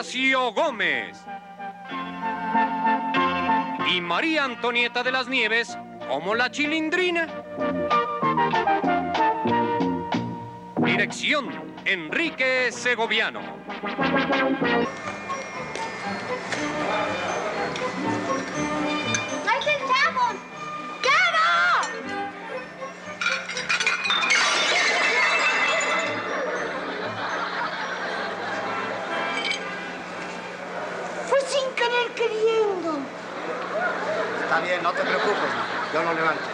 Horacio Gómez. Y María Antonieta de las Nieves como la Chilindrina. Dirección, Enrique Segoviano. ¡Ahí está el Chavo! ¡Chavo! Fue sin querer queriendo. Está bien, no te preocupes, no. Yo lo levanto.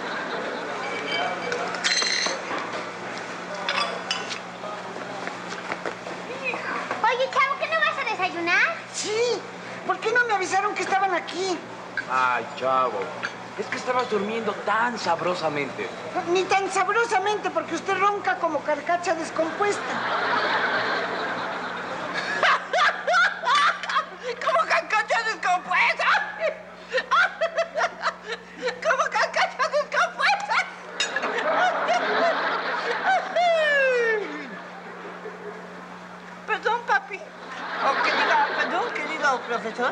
Oye, Chavo, ¿qué no vas a desayunar? Sí, ¿por qué no me avisaron que estaban aquí? Ay, Chavo, es que estabas durmiendo tan sabrosamente. Ni tan sabrosamente, porque usted ronca como carcacha descompuesta. ¿Cómo carcacha descompuesta? ¿Cómo carcacha descompuesta? Perdón, papi. O que diga, perdón, querido profesor.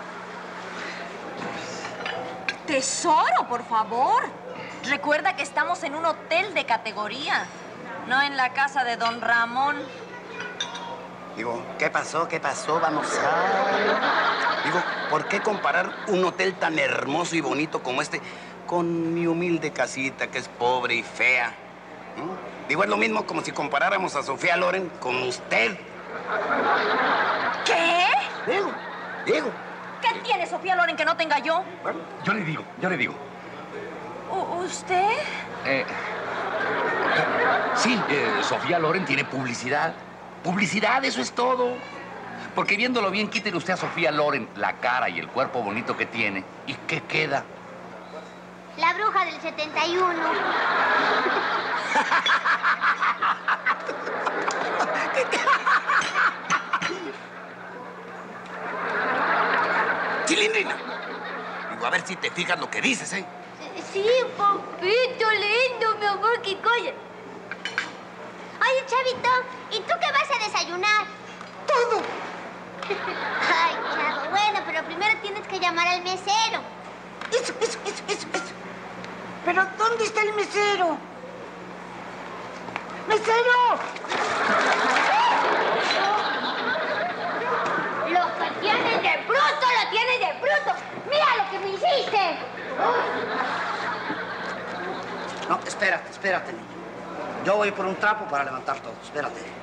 Tesoro, por favor. Recuerda que estamos en un hotel de categoría, no en la casa de don Ramón. Digo, ¿qué pasó? ¿Qué pasó? Vamos a... Digo, ¿por qué comparar un hotel tan hermoso y bonito como este con mi humilde casita que es pobre y fea? Digo, es lo mismo como si comparáramos a Sofía Loren con usted. ¿Qué? Digo. ¿Qué tiene Sofía Loren que no tenga yo? Bueno, Yo le digo. ¿Usted? Sí, Sofía Loren tiene publicidad. Publicidad, eso es todo. Porque viéndolo bien, quítele usted a Sofía Loren la cara y el cuerpo bonito que tiene. ¿Y qué queda? La bruja del 71. Chilindrina. Digo, a ver si te fijas lo que dices, ¿eh? Sí, papito lindo, mi amor, qué cosa. Oye, Chavito, ¿y tú qué vas a desayunar? ¡Todo! Ay, Chavo, bueno, pero primero tienes que llamar al mesero. Eso. ¿Pero dónde está el mesero? ¡Mesero! Lo que tienes de bruto, lo tienes de bruto. Mira lo que me hiciste. No, espérate, niño. Yo voy por un trapo para levantar todo. Espérate.